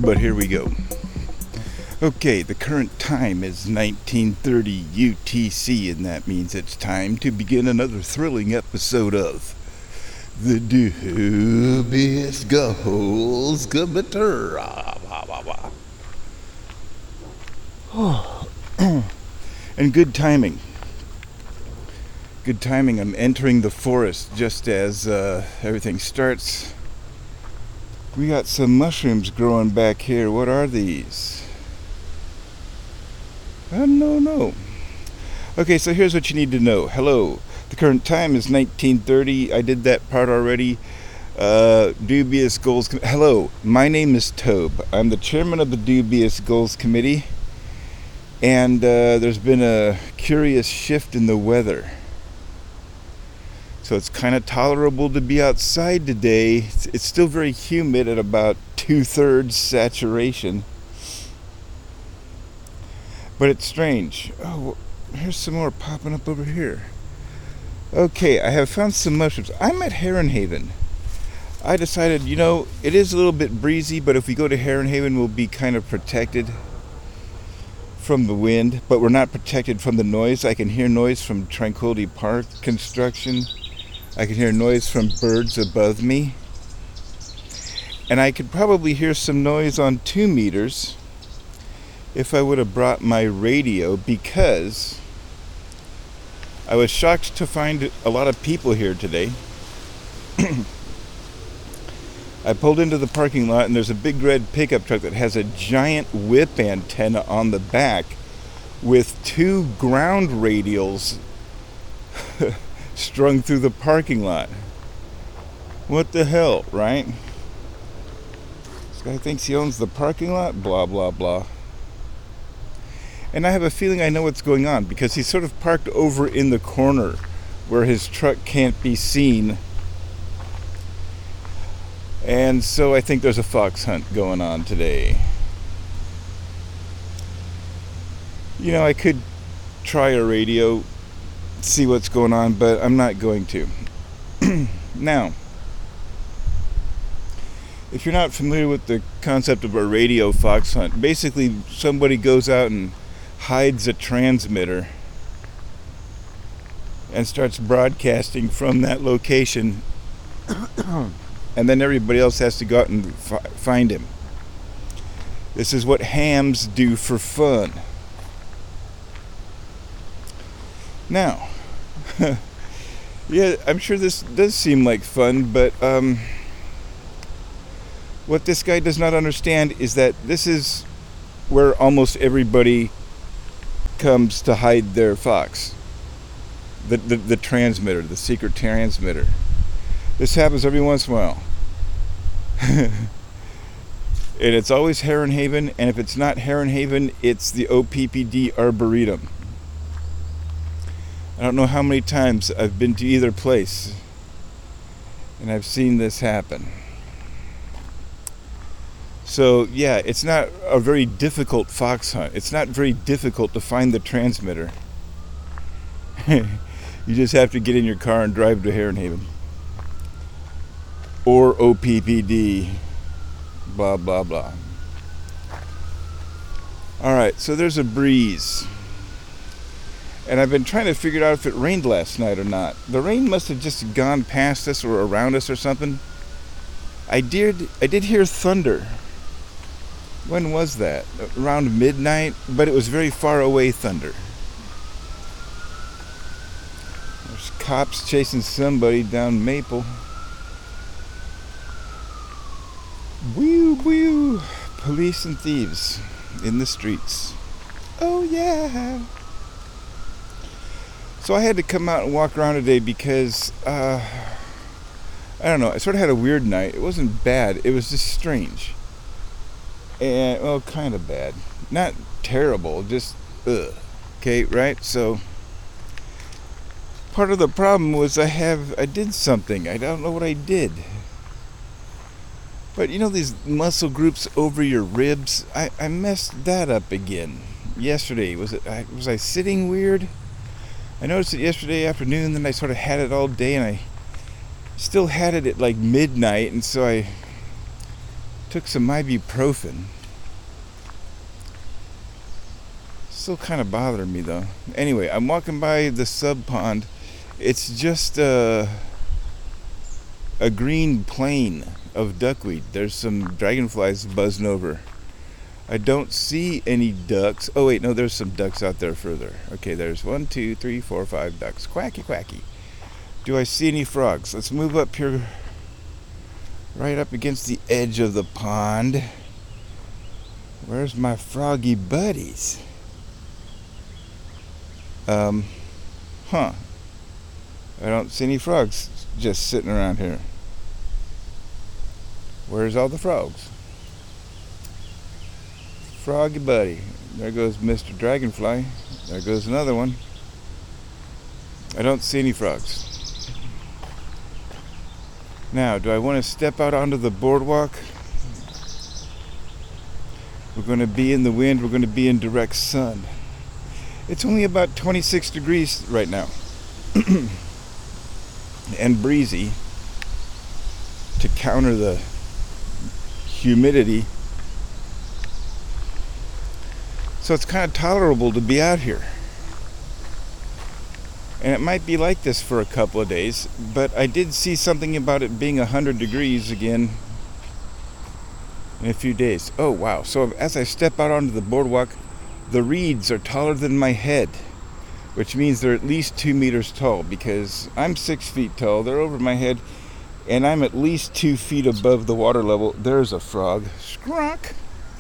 but here we go. Okay, the current time is 1930 UTC, and that means it's time to begin another thrilling episode of the Dubious Goals Committer. And good timing. Good timing. I'm entering the forest just as everything starts. We got some mushrooms growing back here. What are these? I don't know. Okay, so here's what you need to know. Hello. The current time is 1930. I did that part already. Dubious Goals. Hello. My name is Tobe. I'm the chairman of the Dubious Goals Committee. And there's been a curious shift in the weather. So it's kind of tolerable to be outside today. It's still very humid at about 2/3 saturation. But it's strange. Oh, here's some more popping up over here. Okay, I have found some mushrooms. I'm at Heron Haven. I decided, it is a little bit breezy, but if we go to Heron Haven, we'll be kind of protected from the wind, but we're not protected from the noise. I can hear noise from Tranquility Park construction. I can hear noise from birds above me. And I could probably hear some noise on 2 meters if I would have brought my radio, because I was shocked to find a lot of people here today. I pulled into the parking lot and there's a big red pickup truck that has a giant whip antenna on the back with 2 ground radials strung through the parking lot. What the hell, right? This guy thinks he owns the parking lot, blah, blah, blah. And I have a feeling I know what's going on, because he's sort of parked over in the corner where his truck can't be seen. And so I think there's a fox hunt going on today. I could try a radio, see what's going on, but I'm not going to. Now, if you're not familiar with the concept of a radio fox hunt, basically somebody goes out and hides a transmitter and starts broadcasting from that location, and then everybody else has to go out and find him. This is what hams do for fun. Now, yeah, I'm sure this does seem like fun, but what this guy does not understand is that this is where almost everybody comes to hide their fox. The transmitter, the secret transmitter. This happens every once in a while. And it's always Heron Haven, and if it's not Heron Haven, it's the OPPD Arboretum. I don't know how many times I've been to either place and I've seen this happen. So yeah, it's not a very difficult fox hunt. It's not very difficult to find the transmitter. You just have to get in your car and drive to Heron Haven. Or OPPD, blah, blah, blah. Alright, so there's a breeze. And I've been trying to figure out if it rained last night or not. The rain must have just gone past us or around us or something. I did hear thunder. When was that? Around midnight, but it was very far away thunder. There's cops chasing somebody down Maple. Whew, whew. Police and thieves in the streets. Oh yeah. So I had to come out and walk around today because, I don't know, I sort of had a weird night. It wasn't bad, it was just strange. And, well, kind of bad. Not terrible, just, ugh. Okay, right? So, part of the problem was I did something. I don't know what I did. But these muscle groups over your ribs, I messed that up again. Yesterday, was I sitting weird? I noticed it yesterday afternoon, then I sort of had it all day, and I still had it at like midnight, and so I took some ibuprofen. still kind of bothering me though. Anyway, I'm walking by the sub pond. It's just a green plain of duckweed. There's some dragonflies buzzing over. I don't see any ducks. Oh wait, no, there's some ducks out there further. Okay, there's 1, 2, 3, 4, 5 ducks. Quacky, quacky. Do I see any frogs? Let's move up here, right up against the edge of the pond. Where's my froggy buddies? I don't see any frogs just sitting around here. Where's all the frogs? Froggy buddy. There goes Mr. Dragonfly. There goes another one. I don't see any frogs. Now, do I want to step out onto the boardwalk? We're going to be in the wind. We're going to be in direct sun. It's only about 26 degrees right now. And breezy to counter the humidity. So it's kind of tolerable to be out here. And it might be like this for a couple of days, but I did see something about it being 100 degrees again in a few days. Oh wow. So as I step out onto the boardwalk, the reeds are taller than my head, which means they're at least 2 meters tall, because I'm 6 feet tall. They're over my head, and I'm at least 2 feet above the water level. There's a frog. Skronk.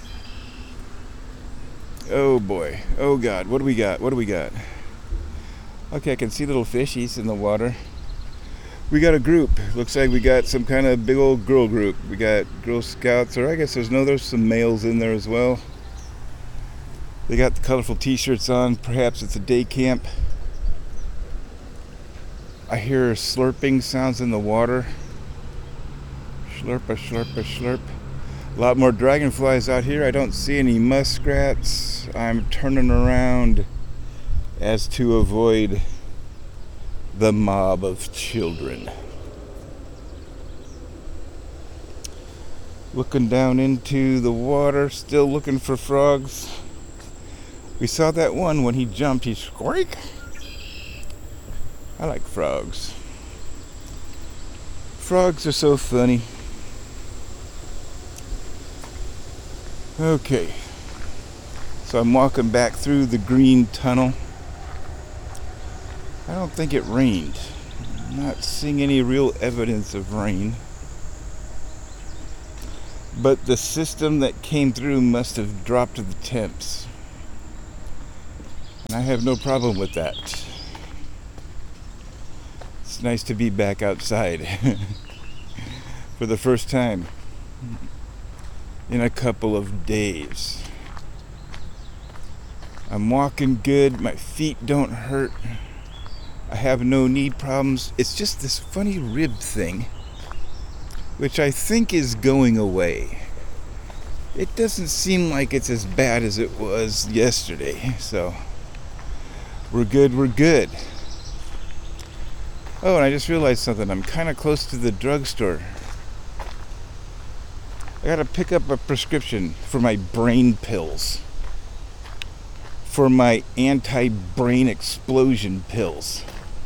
Oh boy. Oh God. What do we got? What do we got? Okay, I can see little fishies in the water. We got a group. Looks like we got some kind of big old girl group. We got Girl Scouts, or I guess there's some males in there as well. They got the colorful t-shirts on. Perhaps it's a day camp. I hear slurping sounds in the water. Slurp a slurp a slurp. A lot more dragonflies out here. I don't see any muskrats. I'm turning around as to avoid the mob of children. Looking down into the water, still looking for frogs. We saw that one when he jumped, he squeak. I like frogs. Frogs are so funny. Okay, so I'm walking back through the green tunnel. I don't think it rained. I'm not seeing any real evidence of rain. But the system that came through must have dropped the temps. And I have no problem with that. It's nice to be back outside for the first time in a couple of days. I'm walking good. My feet don't hurt. I have no knee problems. It's just this funny rib thing, which I think is going away. It doesn't seem like it's as bad as it was yesterday, so we're good, we're good. Oh, and I just realized something. I'm kind of close to the drugstore. I gotta pick up a prescription for my brain pills. For my anti-brain explosion pills.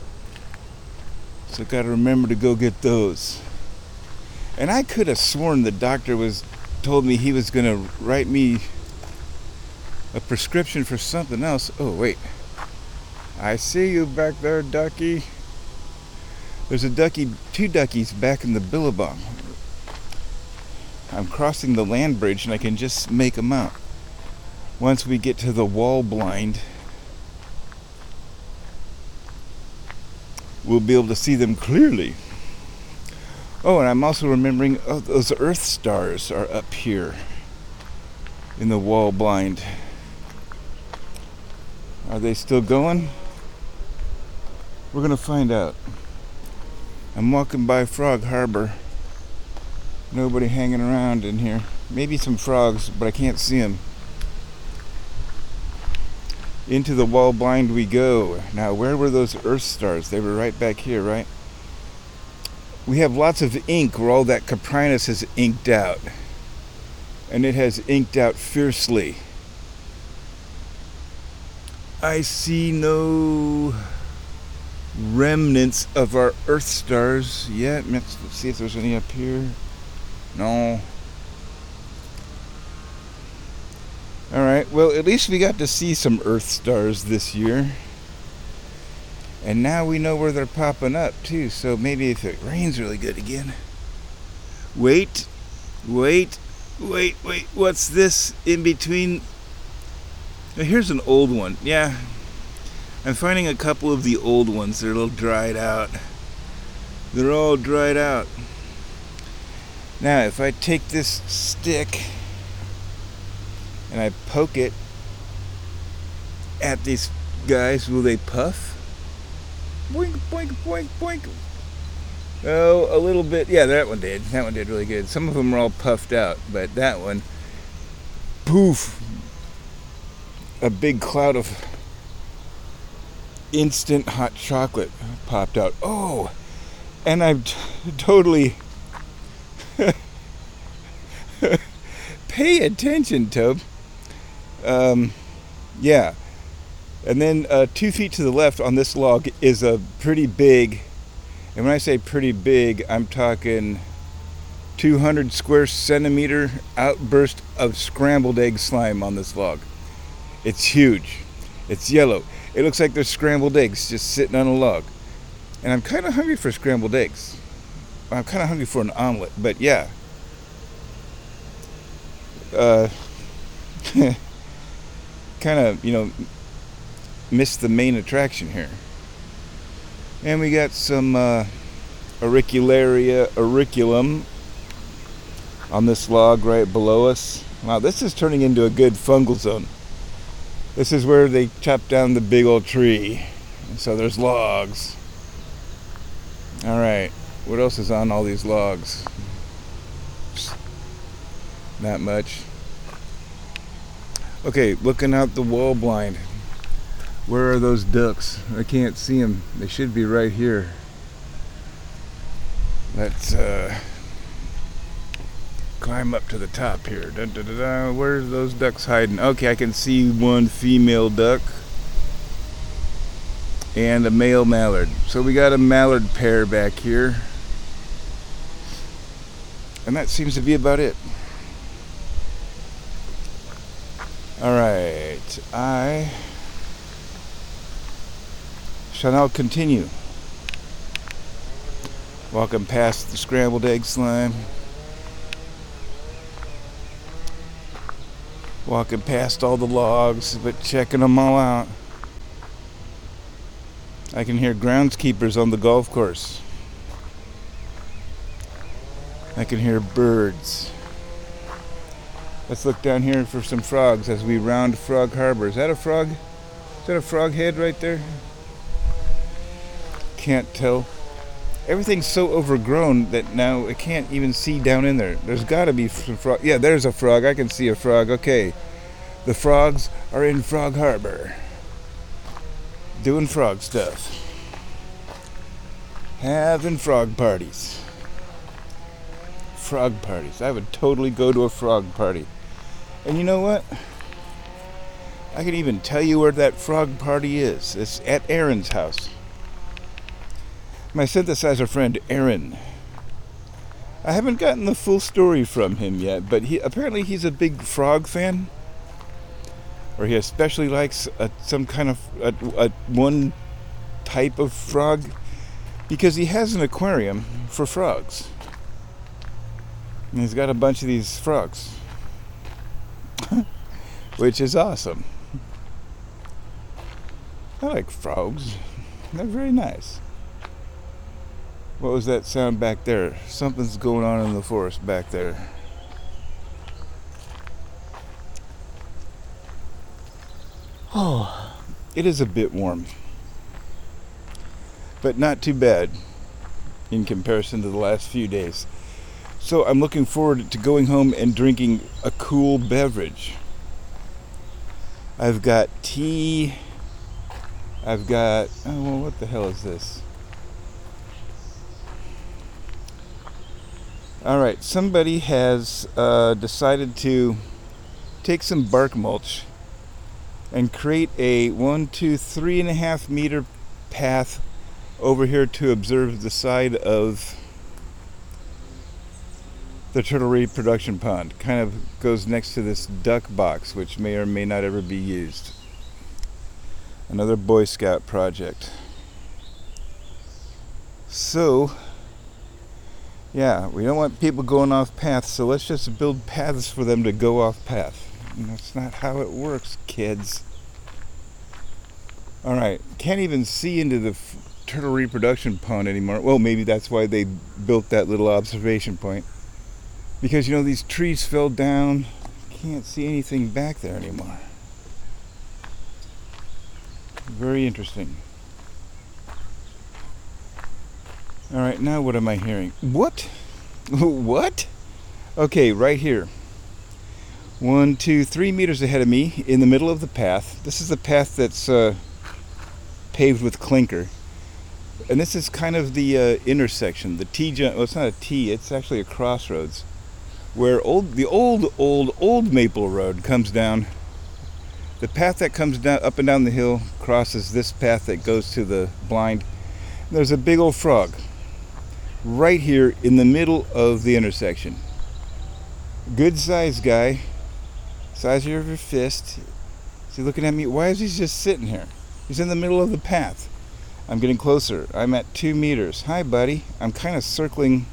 So gotta remember to go get those. And I could have sworn the doctor told me he was gonna write me a prescription for something else. Oh wait. I see you back there, ducky. There's two duckies back in the billabong. I'm crossing the land bridge and I can just make them out. Once we get to the wall blind, we'll be able to see them clearly. Oh, and I'm also remembering, those earth stars are up here in the wall blind. Are they still going? We're gonna find out. I'm walking by Frog Harbor. Nobody hanging around in here. Maybe some frogs, but I can't see them. Into the wall blind we go. Now, where were those earth stars? They were right back here, right? We have lots of ink where all that Caprinus has inked out. And it has inked out fiercely. I see no remnants of our Earth stars yet. Let's see if there's any up here. No. Alright, well, at least we got to see some Earth stars this year. And now we know where they're popping up, too. So maybe if it rains really good again. Wait. What's this in between? Now, here's an old one. Yeah. I'm finding a couple of the old ones. They're a little dried out. They're all dried out. Now, if I take this stick and I poke it at these guys, will they puff? Boink, boink, boink, boink. Oh, a little bit. Yeah, that one did. That one did really good. Some of them are all puffed out, but that one, poof, a big cloud of instant hot chocolate popped out. Oh, and I'm totally pay attention, Tobe. Yeah. And then 2 feet to the left on this log is a pretty big, and when I say pretty big, I'm talking 200 square centimeter outburst of scrambled egg slime on this log. It's huge. It's yellow. It looks like there's scrambled eggs just sitting on a log. And I'm kind of hungry for scrambled eggs. I'm kind of hungry for an omelet, but yeah. Kind of, missed the main attraction here. And we got some Auricularia auriculum on this log right below us. Wow, this is turning into a good fungal zone. This is where they chop down the big old tree. And so there's logs. Alright, what else is on all these logs? Not much. Okay, looking out the wall blind. Where are those ducks? I can't see them. They should be right here. Let's climb up to the top here. Dun, dun, dun, dun. Where's those ducks hiding? Okay, I can see one female duck and a male mallard. So we got a mallard pair back here. And that seems to be about it. Alright, I shall now continue. Walking past the scrambled egg slime. Walking past all the logs, but checking them all out. I can hear groundskeepers on the golf course. I can hear birds. Let's look down here for some frogs as we round Frog Harbor. Is that a frog? Is that a frog head right there? Can't tell. Everything's so overgrown that now I can't even see down in there. There's got to be some frog. Yeah, there's a frog. I can see a frog. Okay. The frogs are in Frog Harbor. Doing frog stuff. Having frog parties. Frog parties. I would totally go to a frog party. And you know what? I can even tell you where that frog party is. It's at Aaron's house. My synthesizer friend, Aaron. I haven't gotten the full story from him yet, but apparently he's a big frog fan. Or he especially likes some kind of one type of frog. Because he has an aquarium for frogs. And he's got a bunch of these frogs. Which is awesome. I like frogs. They're very nice. What was that sound back there? Something's going on in the forest back there. Oh, it is a bit warm. But not too bad in comparison to the last few days. So I'm looking forward to going home and drinking a cool beverage. I've got tea. I've got, oh, well, what the hell is this? Alright, somebody has decided to take some bark mulch and create a 3.5 meter path over here to observe the side of the turtle reproduction pond. Kind of goes next to this duck box, which may or may not ever be used. Another Boy Scout project. So, yeah, we don't want people going off path, so let's just build paths for them to go off path. And that's not how it works, kids. Alright, can't even see into the turtle reproduction pond anymore. Well, maybe that's why they built that little observation point. Because, you know, these trees fell down. Can't see anything back there anymore. Very interesting. Alright, now what am I hearing? What? What? Okay, right here. 1, 2, 3 meters ahead of me, in the middle of the path. This is the path that's paved with clinker. And this is kind of the intersection. The T-junction, well, it's not a T, it's actually a crossroads. Where the old Maple Road comes down. The path that comes down up and down the hill crosses this path that goes to the blind. There's a big old frog right here in the middle of the intersection. Good sized guy, size of your fist. Is he looking at me? Why is he just sitting here? He's in the middle of the path. I'm getting closer. I'm at 2 meters. Hi, buddy. I'm kind of circling.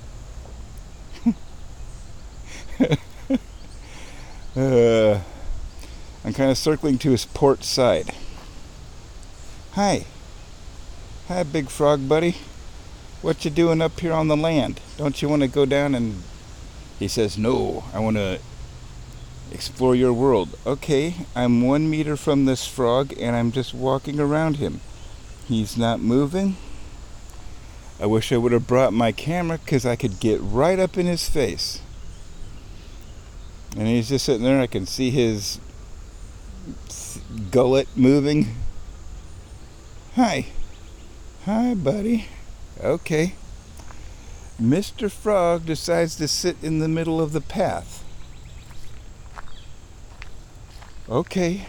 I'm kind of circling to his port side. Hi. Hi, big frog buddy. What you doing up here on the land? Don't you want to go down and... He says, no, I want to explore your world. Okay, I'm 1 meter from this frog and I'm just walking around him. He's not moving. I wish I would have brought my camera because I could get right up in his face. And he's just sitting there. I can see his gullet moving. Hi. Hi, buddy. Okay. Mr. Frog decides to sit in the middle of the path. Okay.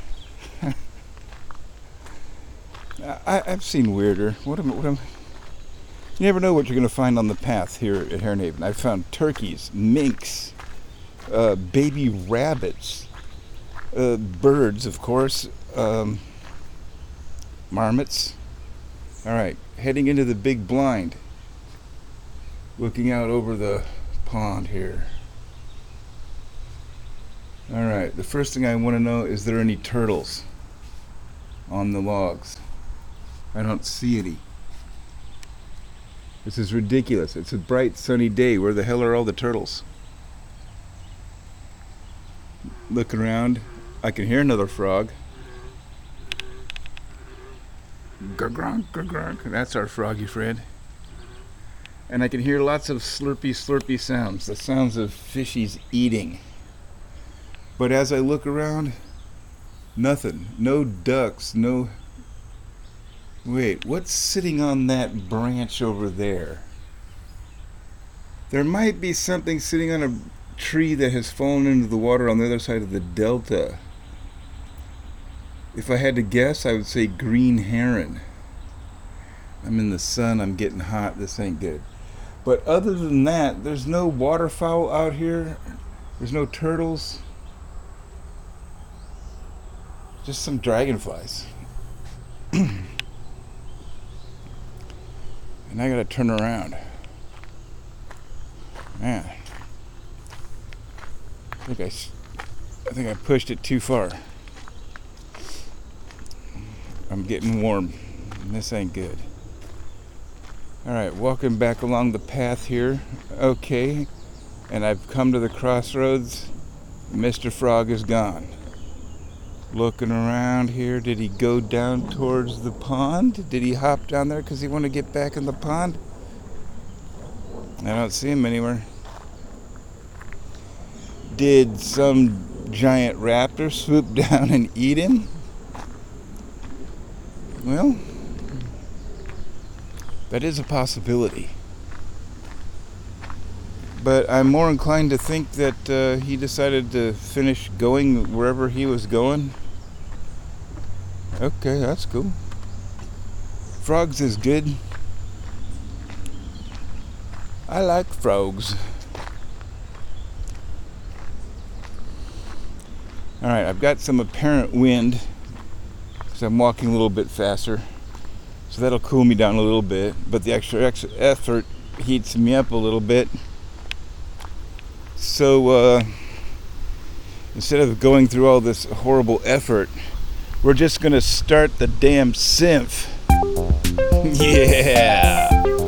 I've seen weirder. What am you never know what you're going to find on the path here at Hare Haven. I've found turkeys, minks, baby rabbits, birds, of course, marmots. Alright, heading into the big blind. Looking out over the pond here. Alright, the first thing I want to know, is there any turtles on the logs? I don't see any. This is ridiculous. It's a bright sunny day. Where the hell are all the turtles? Looking around, I can hear another frog. Gurgronk, gurgronk. That's our froggy friend. And I can hear lots of slurpy, slurpy sounds. The sounds of fishies eating. But as I look around, nothing. No ducks, no... Wait, what's sitting on that branch over there? There might be something sitting on a tree that has fallen into the water on the other side of the delta. If I had to guess, I would say green heron. I'm in the sun, I'm getting hot, this ain't good. But other than that, there's no waterfowl out here. There's no turtles. Just some dragonflies. And I gotta turn around. Man. I think I pushed it too far. I'm getting warm. And this ain't good. Alright, walking back along the path here. Okay. And I've come to the crossroads. Mr. Frog is gone. Looking around here. Did he go down towards the pond? Did he hop down there because he wanted to get back in the pond? I don't see him anywhere. Did some giant raptor swoop down and eat him? Well, that is a possibility. But I'm more inclined to think that he decided to finish going wherever he was going. Okay, that's cool. Frogs is good. I like frogs. Alright, I've got some apparent wind because I'm walking a little bit faster. So that'll cool me down a little bit. But the extra effort heats me up a little bit. So instead of going through all this horrible effort, we're just gonna start the damn synth. Yeah!